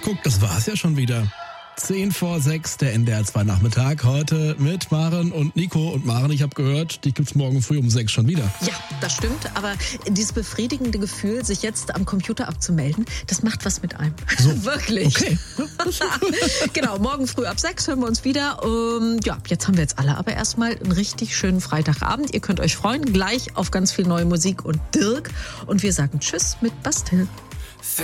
Guck, das war's ja schon wieder. 5:10, der NDR 2 Nachmittag. Heute mit Maren und Nico. Und Maren, ich habe gehört, dich gibt's morgen früh um 6 schon wieder. Ja, das stimmt. Aber dieses befriedigende Gefühl, sich jetzt am Computer abzumelden, das macht was mit einem. So. Wirklich. Okay. Genau, morgen früh ab 6 hören wir uns wieder. Ja, jetzt haben wir jetzt alle aber erstmal einen richtig schönen Freitagabend. Ihr könnt euch freuen, gleich auf ganz viel neue Musik und Dirk. Und wir sagen Tschüss mit Bastille.